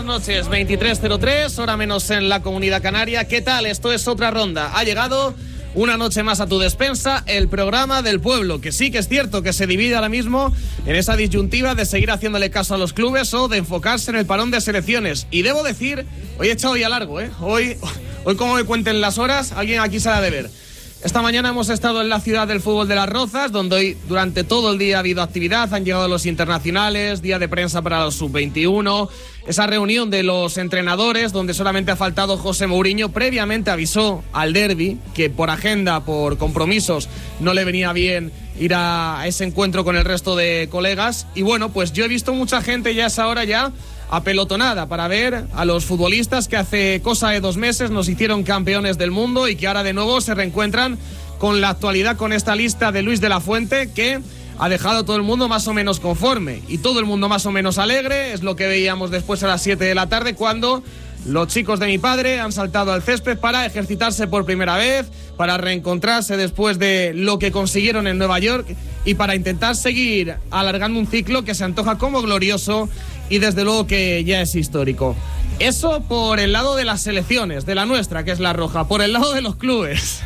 noches, 23:03, hora menos en la Comunidad Canaria. ¿Qué tal? Esto es Otra Ronda. Ha llegado una noche más a tu despensa, el programa del pueblo, que sí que es cierto que se divide ahora mismo en esa disyuntiva de seguir haciéndole caso a los clubes o de enfocarse en el parón de selecciones. Y debo decir, hoy he echado ya largo, ¿eh? Hoy como me cuenten las horas, alguien aquí se la ha de ver. Esta mañana hemos estado en la ciudad del fútbol de Las Rozas, donde hoy durante todo el día ha habido actividad, han llegado los internacionales, día de prensa para los sub-21, esa reunión de los entrenadores donde solamente ha faltado José Mourinho. Previamente avisó al derbi que por agenda, por compromisos, no le venía bien ir a ese encuentro con el resto de colegas. Y bueno, pues yo he visto mucha gente ya a esa hora ya apelotonada para ver a los futbolistas que hace cosa de 2 meses nos hicieron campeones del mundo y que ahora de nuevo se reencuentran con la actualidad, con esta lista de Luis de la Fuente, que ha dejado a todo el mundo más o menos conforme y todo el mundo más o menos alegre. Es lo que veíamos después a las 7 de la tarde cuando los chicos de mi padre han saltado al césped para ejercitarse por primera vez, para reencontrarse después de lo que consiguieron en Nueva York y para intentar seguir alargando un ciclo que se antoja como glorioso y desde luego que ya es histórico. Eso por el lado de las selecciones, de la nuestra, que es la roja. Por el lado de los clubes,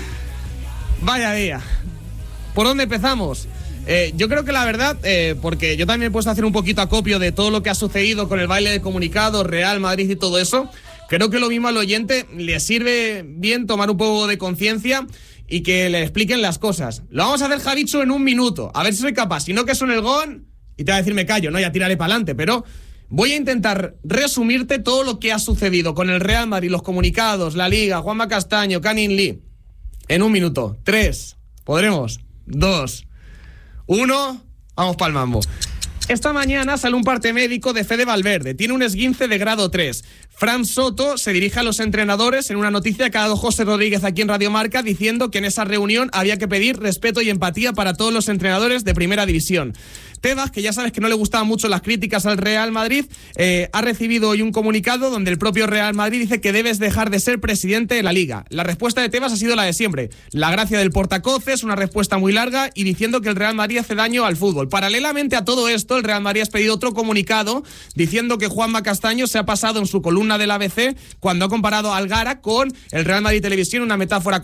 vaya día. ¿Por dónde empezamos? Yo creo que la verdad, porque yo también he puesto a hacer un poquito acopio de todo lo que ha sucedido con el baile de comunicados, Real Madrid y todo eso. Creo que lo mismo al oyente le sirve bien tomar un poco de conciencia y que le expliquen las cosas. Lo vamos a hacer, Javichu, en 1 minuto. A ver si soy capaz. Si no, que suene el gong y te va a decir me callo, ¿no? Ya tiraré para adelante. Pero voy a intentar resumirte todo lo que ha sucedido con el Real Madrid, los comunicados, la Liga, Juanma Castaño, Canning Lee, en 1 minuto. 3, ¿podremos? 2, 1, vamos pa'l mambo. Esta mañana sale un parte médico de Fede Valverde. Tiene un esguince de grado 3. Fran Soto se dirige a los entrenadores en una noticia que ha dado José Rodríguez aquí en Radio Marca, diciendo que en esa reunión había que pedir respeto y empatía para todos los entrenadores de primera división. Tebas, que ya sabes que no le gustaban mucho las críticas al Real Madrid, ha recibido hoy un comunicado donde el propio Real Madrid dice que debes dejar de ser presidente de la Liga. La respuesta de Tebas ha sido la de siempre. La gracia del portacoces, una respuesta muy larga y diciendo que el Real Madrid hace daño al fútbol. Paralelamente a todo esto, el Real Madrid ha pedido otro comunicado diciendo que Juanma Castaño se ha pasado en su columna del ABC cuando ha comparado a Algara con el Real Madrid Televisión, una metáfora